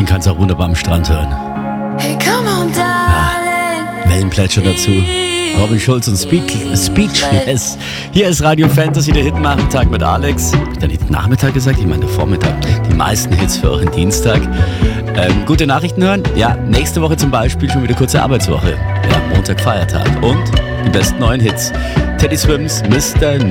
kannst du auch wunderbar am Strand hören. Hey, come on, darling. Wellenplätscher dazu. Robin Schulz und Speechless. Hier ist Radio Fantasy, der Hitnachmittag mit Alex. Hab ich da nicht Nachmittag gesagt? Ich meine Vormittag. Die meisten Hits für euren Dienstag. Gute Nachrichten hören? Ja, nächste Woche zum Beispiel schon wieder kurze Arbeitswoche. Ja, Montag, Feiertag. Und die besten neuen Hits. Teddy Swims, Mr.